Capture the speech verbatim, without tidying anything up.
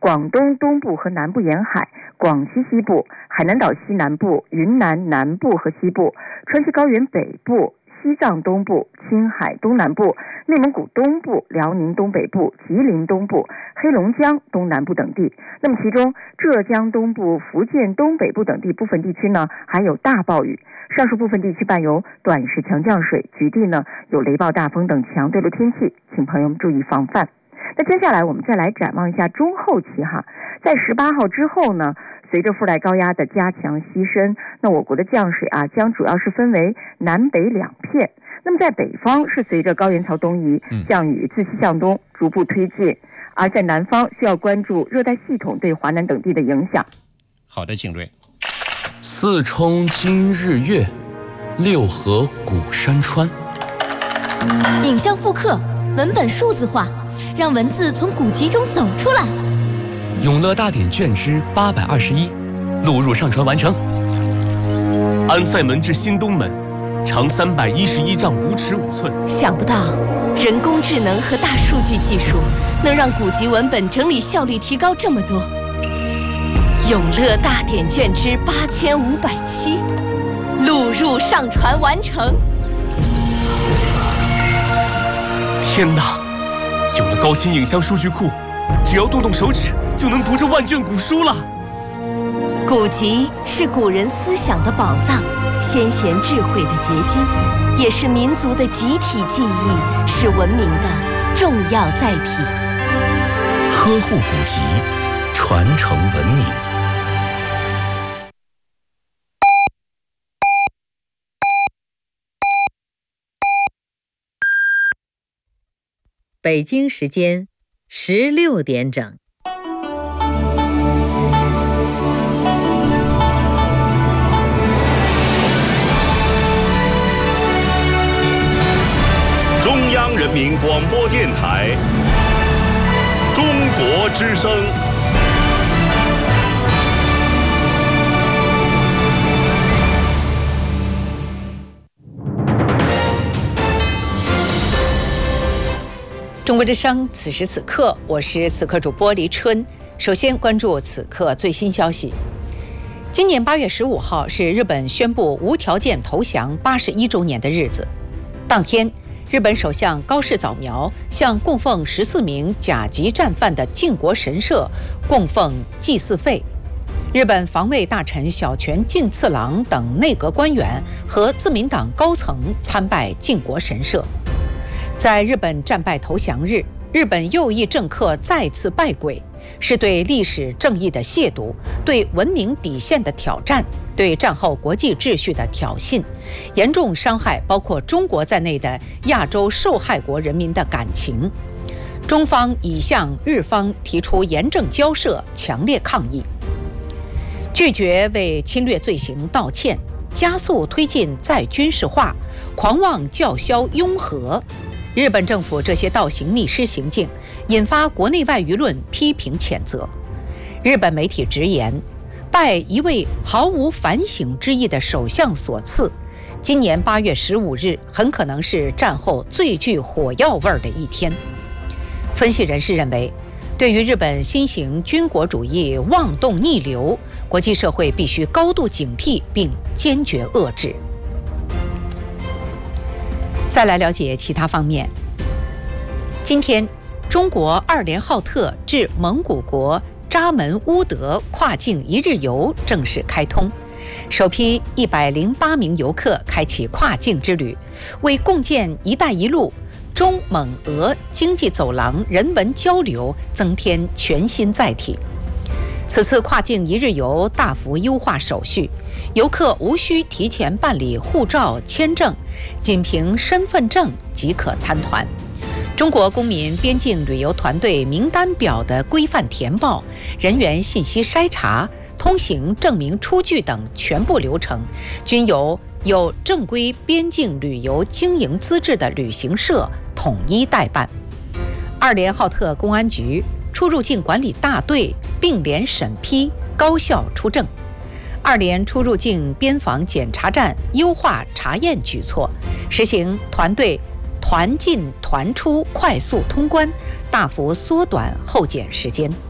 广东东部和南部沿海、广西西部、海南岛西南部、云南南部和西部、川西高原北部、西藏东部、青海东南部、内蒙古东部、辽宁东北部、吉林东部、黑龙江东南部等地。那么其中浙江东部、福建东北部等地部分地区呢还有大暴雨，上述部分地区伴有短时强降水，局地呢有雷暴大风等强对流天气，请朋友们注意防范。那接下来我们再来展望一下中后期哈，在十八号之后呢，随着副带高压的加强西伸，那我国的降水啊将主要是分为南北两片。那么在北方是随着高原槽东移，降雨自西向东逐步推进，嗯、而在南方需要关注热带系统对华南等地的影响。 好的，景睿。 四冲今日月，六合古山川。 影像复刻，文本数字化，让文字从古籍中走出来。 永乐大典卷之八百二十一，录入上传完成。 安塞门至新东门，长三百一十一丈五尺五寸。 想不到，人工智能和大数据技术能让古籍文本整理效率提高这么多。永乐大典卷之八千五百七，录入上传完成。 天哪！有了高清影像数据库，只要动动手指就能读这万卷古书了。 古籍是古人思想的宝藏，先贤智慧的结晶，也是民族的集体记忆，是文明的重要载体。 呵护古籍，传承文明。 北京时间十六点整。 中央人民广播电台，中国之声。 中国之声，此时此刻，我是此刻主播黎春。首先关注此刻最新消息。今年八月十五号是日本宣布无条件投降八十一周年的日子。当天，日本首相高市早苗向供奉十四名甲级战犯的靖国神社供奉祭祀费。日本防卫大臣小泉进次郎等内阁官员和自民党高层参拜靖国神社。在日本战败投降日，日本右翼政客再次拜鬼，是对历史正义的亵渎，对文明底线的挑战，对战后国际秩序的挑衅，严重伤害包括中国在内的亚洲受害国人民的感情。中方已向日方提出严正交涉，强烈抗议，拒绝为侵略罪行道歉，加速推进再军事化，狂妄叫嚣拥核。日本政府这些倒行逆施行径，引发国内外舆论批评谴责。日本媒体直言，拜一位毫无反省之意的首相所赐，今年八月十五日很可能是战后最具火药味的一天。分析人士认为，对于日本新型军国主义妄动逆流，国际社会必须高度警惕并坚决遏制。再来了解其他方面。今天，中国二连浩特至蒙古国扎门乌德跨境一日游正式开通，首批一百零八名游客开启跨境之旅，为共建“一带一路”中蒙俄经济走廊人文交流增添全新载体。此次跨境一日游大幅优化手续，游客无需提前办理护照、签证，仅凭身份证即可参团。中国公民边境旅游团队名单表的规范填报、人员信息筛查、通行证明出具等全部流程，均由有正规边境旅游经营资质的旅行社统一代办。二连浩特公安局、出入境管理大队并联审批，高效出证。二连出入境边防检查站优化查验举措，实行团队团进团出快速通关，大幅缩短候检时间。